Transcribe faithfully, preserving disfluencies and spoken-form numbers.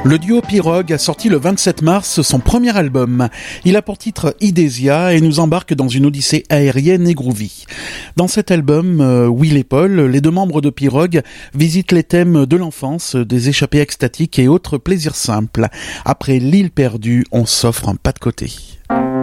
Le duo Pirogue a sorti le vingt-sept mars son premier album. Il a pour titre Idésia et nous embarque dans une odyssée aérienne et groovy. Dans cet album, euh, Will et Paul, les deux membres de Pirogue, visitent les thèmes de l'enfance, des échappées extatiques et autres plaisirs simples. Après l'île perdue, on s'offre un pas de côté.